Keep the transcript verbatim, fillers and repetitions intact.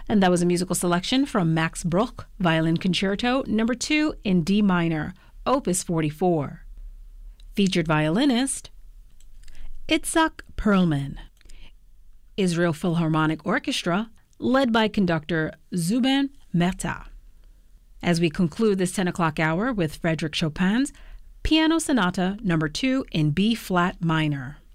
And that was a musical selection from Max Bruch, Violin Concerto number two in D minor, Opus forty-four. Featured violinist, Itzhak Perlman. Israel Philharmonic Orchestra, led by conductor Zubin Mehta. As we conclude this ten o'clock hour with Frédéric Chopin's Piano Sonata number two in B-flat minor.